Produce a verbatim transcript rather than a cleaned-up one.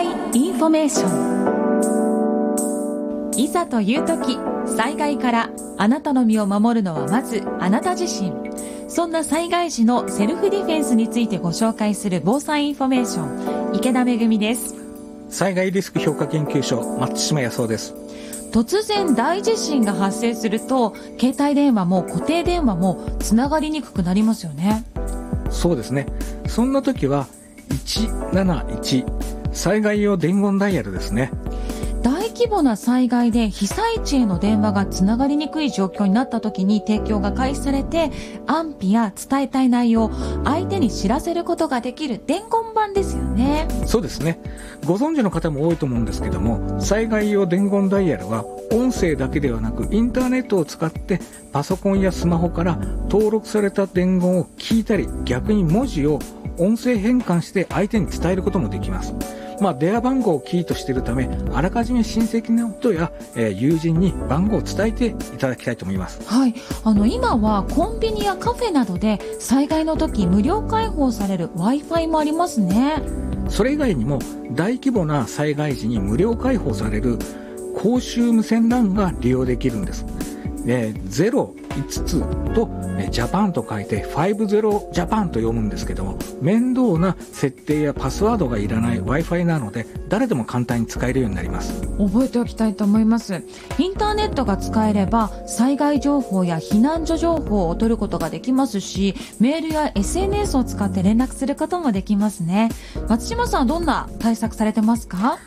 インフォメーション。いざという時、災害からあなたの身を守るのはまずあなた自身。そんな災害時のセルフディフェンスについてご紹介する防災インフォメーション、池田めぐみです。 災害リスク評価研究所、松島康夫です。 突然大地震が発生すると、携帯電話も固定電話もつながりにくくなりますよね。 そうですね。そんな時はいちなないち、災害用伝言ダイヤルですね。 大規模な災害で被災地への電話がつながりにくい状況になった時に提供が開始されて、安否や伝えたい内容を相手に知らせることができる伝言板ですよね。 そうですね。ご存知の方も多いと思うんですけども、災害用伝言ダイヤルは音声だけではなくインターネットを使ってパソコンやスマホから登録された伝言を聞いたり、逆に文字を音声変換して相手に伝えることもできます。まあ、電話番号をキーとしているため、あらかじめ親戚の人や、えー、友人に番号を伝えていただきたいと思います。 はい、あの今はコンビニやカフェなどで災害の時無料開放される Wi-Fi もありますね。 それ以外にも大規模な災害時に無料開放される公衆無線 ラン が利用できるんです。えー、ゼロ、いつつと、えー、ジャパンと書いてごじゅうジャパンと読むんですけども、面倒な設定やパスワードがいらない Wi-Fi なので誰でも簡単に使えるようになります。 覚えておきたいと思います。インターネットが使えれば災害情報や避難所情報を取ることができますし、メールや エスエヌエス を使って連絡することもできますね。松島さんはどんな対策されてますか？